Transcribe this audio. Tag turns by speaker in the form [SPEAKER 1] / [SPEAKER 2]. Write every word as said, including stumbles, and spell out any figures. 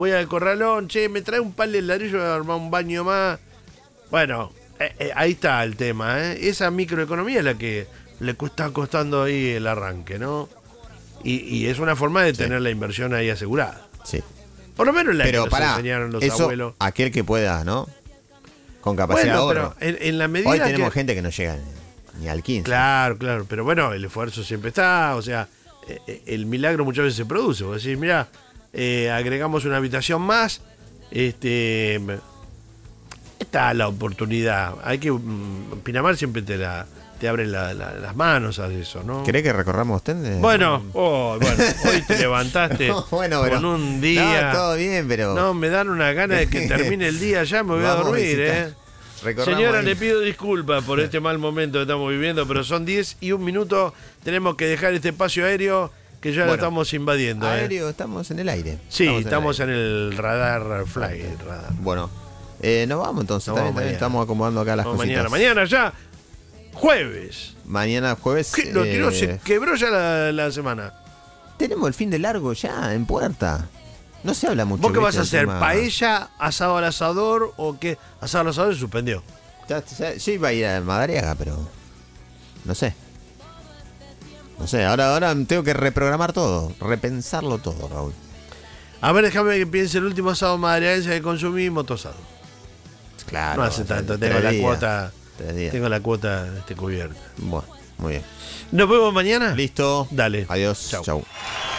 [SPEAKER 1] voy al corralón, che, me trae un pal de ladrillo para armar un baño más. Bueno, eh, eh, ahí está el tema, ¿eh? Esa microeconomía es la que le está costando ahí el arranque, ¿no? Y, y es una forma de
[SPEAKER 2] Sí.
[SPEAKER 1] tener la inversión ahí asegurada.
[SPEAKER 2] Sí.
[SPEAKER 1] Por lo menos la
[SPEAKER 2] Pero
[SPEAKER 1] que nos
[SPEAKER 2] pará,
[SPEAKER 1] enseñaron los
[SPEAKER 2] eso,
[SPEAKER 1] abuelos.
[SPEAKER 2] aquel que pueda, ¿no? Con capacidad
[SPEAKER 1] Bueno,
[SPEAKER 2] de
[SPEAKER 1] pero
[SPEAKER 2] ahorro.
[SPEAKER 1] en, en la medida
[SPEAKER 2] Hoy tenemos
[SPEAKER 1] que...
[SPEAKER 2] gente que no llega ni, ni al quince.
[SPEAKER 1] Claro, claro, pero bueno, el esfuerzo siempre está, o sea, eh, el milagro muchas veces se produce. Vos decís, mira, eh, agregamos una habitación más, este, está la oportunidad. Hay que, mm, Pinamar siempre te la te abre la, la, las manos a eso, ¿no?
[SPEAKER 2] ¿Querés que recorramos tendes?
[SPEAKER 1] Bueno, oh, bueno, hoy te levantaste
[SPEAKER 2] No, bueno, pero-
[SPEAKER 1] con un día.
[SPEAKER 2] No, todo bien, pero...
[SPEAKER 1] No, me dan una gana de que termine el día ya, me voy a
[SPEAKER 2] Vamos a
[SPEAKER 1] dormir,
[SPEAKER 2] visitar.
[SPEAKER 1] ¿eh?
[SPEAKER 2] Recorramos
[SPEAKER 1] Señora,
[SPEAKER 2] ahí.
[SPEAKER 1] le pido disculpas por este mal momento que estamos viviendo, pero son diez y un minuto. Tenemos que dejar este espacio aéreo que ya lo
[SPEAKER 2] Bueno,
[SPEAKER 1] estamos invadiendo. ¿eh?
[SPEAKER 2] Aéreo, estamos en el aire.
[SPEAKER 1] Sí,
[SPEAKER 2] en el
[SPEAKER 1] estamos
[SPEAKER 2] aire.
[SPEAKER 1] en el radar fly. el radar.
[SPEAKER 2] Bueno, eh, nos vamos entonces.
[SPEAKER 1] Nos
[SPEAKER 2] también,
[SPEAKER 1] vamos
[SPEAKER 2] también
[SPEAKER 1] mañana.
[SPEAKER 2] estamos acomodando acá las
[SPEAKER 1] Vamos
[SPEAKER 2] cositas.
[SPEAKER 1] mañana, mañana ya, jueves.
[SPEAKER 2] Mañana jueves.
[SPEAKER 1] ¿Qué? Lo tiró,
[SPEAKER 2] eh,
[SPEAKER 1] se quebró ya la, la semana.
[SPEAKER 2] Tenemos el fin de largo ya en puerta. No se habla mucho.
[SPEAKER 1] ¿Vos qué
[SPEAKER 2] ¿viste?
[SPEAKER 1] vas a
[SPEAKER 2] del
[SPEAKER 1] hacer?
[SPEAKER 2] tema-
[SPEAKER 1] ¿Paella, asado al asador o qué? Asado al asador se suspendió.
[SPEAKER 2] Ya- ya- Yo iba a ir a Madariaga, pero. No sé. No sé, ahora, ahora tengo que reprogramar todo, repensarlo todo, Raúl.
[SPEAKER 1] A ver, déjame que piense el úlimo asado madrileño que consumí, motosado.
[SPEAKER 2] Claro.
[SPEAKER 1] No hace
[SPEAKER 2] hace
[SPEAKER 1] tanto,
[SPEAKER 2] tres
[SPEAKER 1] tengo la
[SPEAKER 2] días,
[SPEAKER 1] cuota.
[SPEAKER 2] tres días.
[SPEAKER 1] Tengo la cuota este, cubierta.
[SPEAKER 2] Bueno, muy bien.
[SPEAKER 1] ¿Nos vemos mañana?
[SPEAKER 2] Listo.
[SPEAKER 1] Dale.
[SPEAKER 2] Adiós.
[SPEAKER 1] Chau.
[SPEAKER 2] Chau.